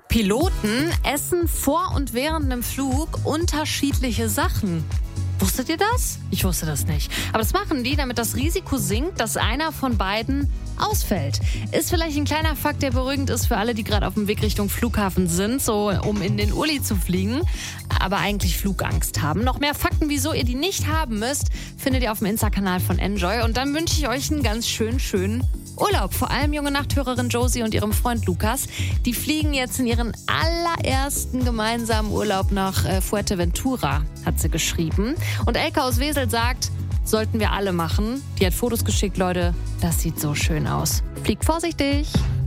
Piloten essen vor und während einem Flug unterschiedliche Sachen. Wusstet ihr das? Ich wusste das nicht. Aber das machen die, damit das Risiko sinkt, dass einer von beiden ausfällt. Ist vielleicht ein kleiner Fakt, der beruhigend ist für alle, die gerade auf dem Weg Richtung Flughafen sind, so um in den Uli zu fliegen, aber eigentlich Flugangst haben. Noch mehr Fakten, wieso ihr die nicht haben müsst, findet ihr auf dem Insta-Kanal von Enjoy. Und dann wünsche ich euch einen ganz schönen Urlaub. Vor allem junge Nachthörerin Josie und ihrem Freund Lukas. Die fliegen jetzt in ihren allerersten gemeinsamen Urlaub nach Fuerteventura, hat sie geschrieben. Und Elke aus Wesel sagt, sollten wir alle machen. Die hat Fotos geschickt, Leute. Das sieht so schön aus. Fliegt vorsichtig.